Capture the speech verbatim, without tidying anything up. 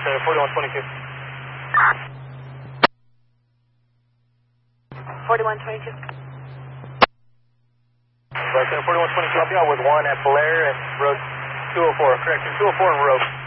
Center forty-one twenty-two. forty-one twenty-two. Flight Center forty-one twenty-two, I'll be out with one at Blair and road two oh four, correction, two oh four and road.